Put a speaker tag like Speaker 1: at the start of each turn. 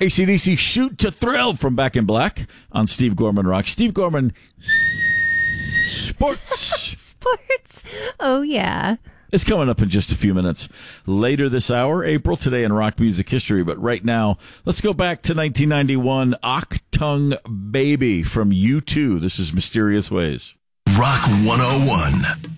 Speaker 1: AC/DC Shoot to Thrill from Back in Black on Steve Gorman Rock. Steve Gorman, Sports.
Speaker 2: Sports. Oh, yeah.
Speaker 1: It's coming up in just a few minutes. Later this hour, April, today in rock music history. But right now, let's go back to 1991. Achtung Baby from U2. This is Mysterious Ways.
Speaker 3: Rock 101.